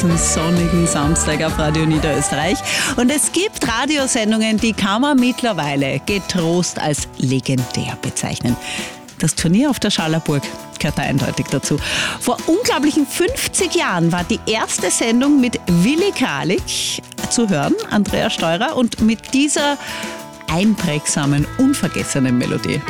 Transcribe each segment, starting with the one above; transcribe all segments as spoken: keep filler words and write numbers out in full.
diesem sonnigen Samstag auf Radio Niederösterreich. Und es gibt Radiosendungen, die kann man mittlerweile getrost als legendär bezeichnen. Das Turnier auf der Schallerburg gehört da eindeutig dazu. Vor unglaublichen fünfzig Jahren war die erste Sendung mit Willi Kralik zu hören, Andrea Steurer, und mit dieser einprägsamen, unvergessenen Melodie.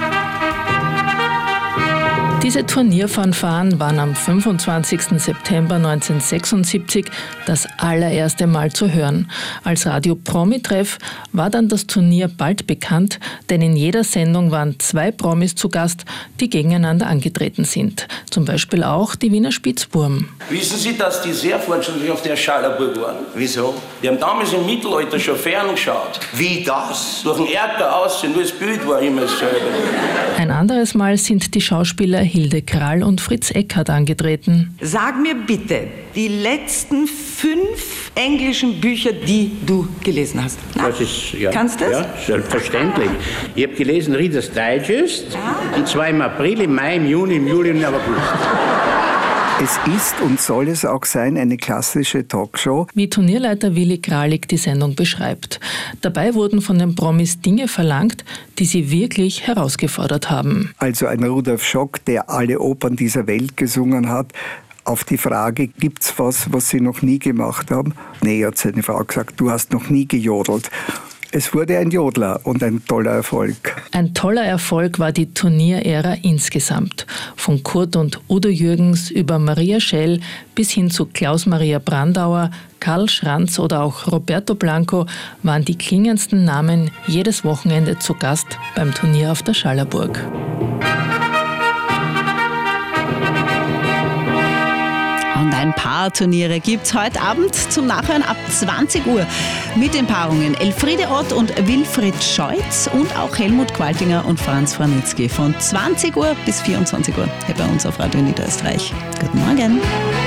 Diese Turnierfanfaren waren am fünfundzwanzigsten September neunzehnhundertsechsundsiebzig das allererste Mal zu hören. Als Radio-Promi-Treff war dann das Turnier bald bekannt, denn in jeder Sendung waren zwei Promis zu Gast, die gegeneinander angetreten sind. Zum Beispiel auch die Wiener Spitzbuben. Wissen Sie, dass die sehr fortschrittlich auf der Schallerburg waren? Wieso? Die haben damals im Mittelalter schon ferngeschaut. Wie das? Durch den Erker aussehen, nur das Bild war immer dasselbe. Ein anderes Mal sind die Schauspieler Hilde Krall und Fritz Eckhardt angetreten. Sag mir bitte die letzten fünf englischen Bücher, die du gelesen hast. Na, das ist, ja, kannst du das? Ja, selbstverständlich. Ich habe gelesen Reader's Digest, ja. Und zwar im April, im Mai, im Juni, im Juli und im August. Es ist und soll es auch sein, eine klassische Talkshow. Wie Turnierleiter Willi Kralik die Sendung beschreibt. Dabei wurden von den Promis Dinge verlangt, die sie wirklich herausgefordert haben. Also ein Rudolf Schock, der alle Opern dieser Welt gesungen hat. Auf die Frage, gibt's was, was Sie noch nie gemacht haben? Nee, hat seine Frau gesagt, du hast noch nie gejodelt. Es wurde ein Jodler und ein toller Erfolg. Ein toller Erfolg war die Turnierära insgesamt. Von Kurt und Udo Jürgens über Maria Schell bis hin zu Klaus-Maria Brandauer, Karl Schranz oder auch Roberto Blanco waren die klingendsten Namen jedes Wochenende zu Gast beim Turnier auf der Schallerburg. Und ein paar Turniere gibt's heute Abend zum Nachhören ab zwanzig Uhr mit den Paarungen Elfriede Ott und Wilfried Scheutz und auch Helmut Qualtinger und Franz Franitzky von zwanzig Uhr bis vierundzwanzig Uhr hier bei uns auf Radio Niederösterreich. Guten Morgen.